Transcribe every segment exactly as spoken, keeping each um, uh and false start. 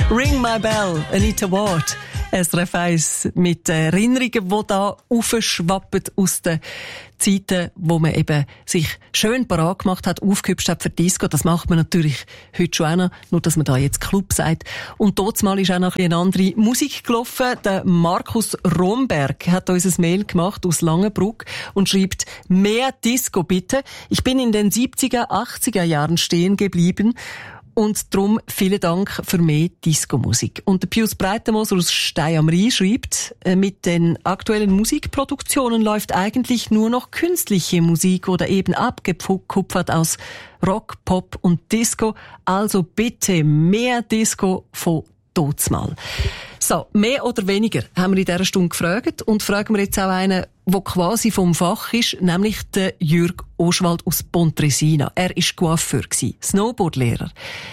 Ring My Bell, Anita Ward. S R F eins mit Erinnerungen, die da aufschwappen aus den Zeiten, wo man eben sich schön parat gemacht hat, aufgehübscht hat für Disco. Das macht man natürlich heute schon auch noch, nur dass man da jetzt Club sagt. Und dort mal ist auch noch eine andere Musik gelaufen. Der Markus Romberg hat uns ein Mail gemacht aus Langenbruck und schreibt: Mehr Disco bitte. Ich bin in den siebziger, achtziger Jahren stehen geblieben. Und darum vielen Dank für mehr Disco-Musik. Und der Pius Breitenmoser aus Stein am Rhein schreibt, mit den aktuellen Musikproduktionen läuft eigentlich nur noch künstliche Musik oder eben abgekupfert aus Rock, Pop und Disco. Also bitte mehr Disco von Dotsmal. So, mehr oder weniger haben wir in dieser Stunde gefragt und fragen wir jetzt auch einen, der quasi vom Fach ist, nämlich der Jürg Oschwald aus Pontresina. Er war Coiffeur, Snowboardlehrer,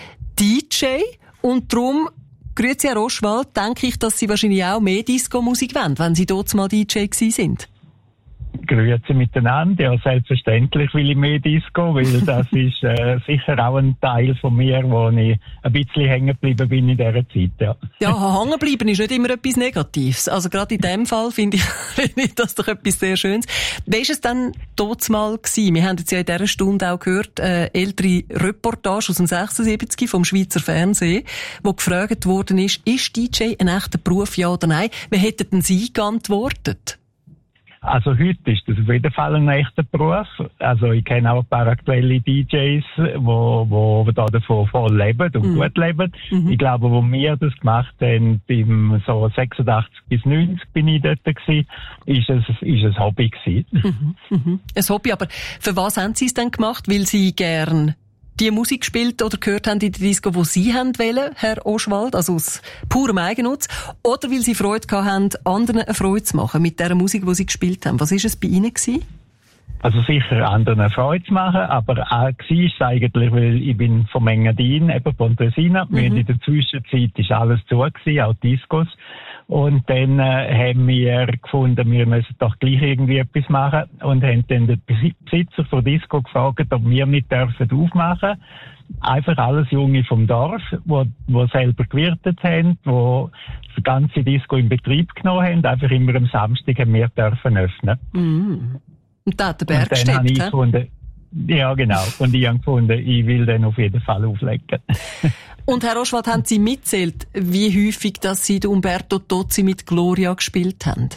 D J und darum, grüezi Herr Oschwald, denke ich, dass Sie wahrscheinlich auch mehr Disco-Musik wollen, wenn Sie dort mal D J gewesen sind. Grüezi miteinander. Ja, selbstverständlich will ich mehr Disco, weil das ist äh, sicher auch ein Teil von mir, wo ich ein bisschen hängen geblieben bin in dieser Zeit. Ja, ja, hängen bleiben ist nicht immer etwas Negatives. Also gerade in dem Fall finde ich, finde ich das doch etwas sehr Schönes. Wie war es denn dort mal gewesen? Wir haben jetzt ja in dieser Stunde auch gehört, äh, ältere Reportage aus dem sechsundsiebzig vom Schweizer Fernsehen, wo gefragt worden ist, ist D J ein echter Beruf, ja oder nein? Wie hätten denn Sie geantwortet? Also heute ist das auf jeden Fall ein echter Beruf. Also ich kenne auch ein paar aktuelle D Js, wo, wo da davon voll leben und mm. gut leben. Mm-hmm. Ich glaube, wo wir das gemacht haben, im so sechsundachtzig bis neunzig bin ich dort gewesen, ist es, ist es Hobby gewesen. Mm-hmm. Mm-hmm. Ein Hobby, aber für was haben Sie es denn gemacht? Weil Sie gern die Musik gespielt oder gehört haben in der Disco, die Sie haben wollen, Herr Oschwald, also aus purem Eigennutz, oder weil Sie Freude gehabt haben, anderen eine Freude zu machen mit der Musik, die Sie gespielt haben? Was war es bei Ihnen gewesen? Also sicher anderen Freude zu machen, aber auch war es eigentlich, weil ich bin vom Engadin, eben Pontresina, mhm. in der Zwischenzeit ist alles zu gewesen, auch Discos. Und dann äh, haben wir gefunden, wir müssen doch gleich irgendwie etwas machen und haben dann den Besitzer von Disco gefragt, ob wir nicht dürfen aufmachen. Einfach alles Junge vom Dorf, wo, wo selber gewirtet haben, wo das ganze Disco in Betrieb genommen haben. Einfach immer am Samstag haben wir dürfen öffnen. Mm. Und da hat der Berg gesteppt, habe ich gefunden, ja, genau. Und ich habe gefunden, ich will den auf jeden Fall auflegen. Und Herr Oschwald, haben Sie mitzählt, wie häufig, dass Sie Umberto Tozzi mit Gloria gespielt haben?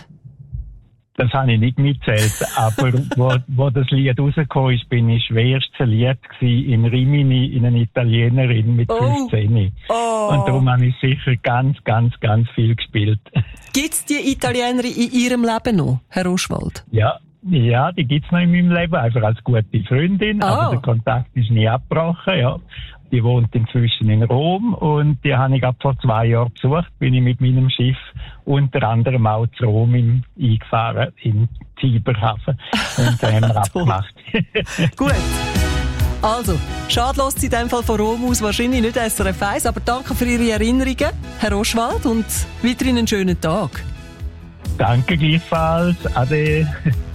Das habe ich nicht mitzählt, aber wo, wo das Lied rausgekommen ist, bin ich schwerst verliebt gewesen in Rimini, in eine Italienerin mit oh. fünfzehn. Oh. Und darum habe ich sicher ganz, ganz, ganz viel gespielt. Gibt es die Italienerin in Ihrem Leben noch, Herr Oschwald? Ja. Ja, die gibt's noch in meinem Leben, einfach als gute Freundin, oh. aber der Kontakt ist nie abgebrochen, ja. Die wohnt inzwischen in Rom und die habe ich ab vor zwei Jahren besucht, bin ich mit meinem Schiff unter anderem auch zu Rom in, eingefahren, in Tiberhafen, und da haben wir abgemacht. Gut. Also, schade lässt in dem Fall von Rom aus wahrscheinlich nicht S R F eins, aber danke für Ihre Erinnerungen, Herr Oschwald, und weiterhin einen schönen Tag. Danke gleichfalls. Ade.